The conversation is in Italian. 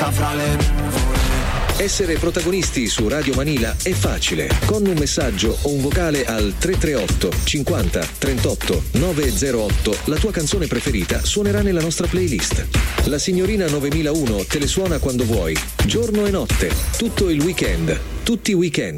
persa fra le nuvole. Essere protagonisti su Radio Manila è facile. Con un messaggio o un vocale al 338 50 38 908 la tua canzone preferita suonerà nella nostra playlist. La signorina 9001 te le suona quando vuoi, giorno e notte, tutto il weekend, tutti i weekend.